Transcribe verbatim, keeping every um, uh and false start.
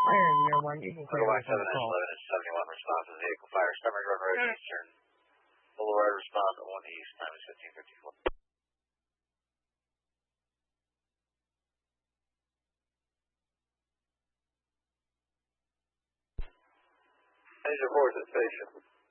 Iron Year one, Eagle Clear one on the seven call. eleven is seventy-one response to vehicle fire. Summary Road Road Eastern Boulevard response at one East, time is fifteen fifty-four. Engine four is at station.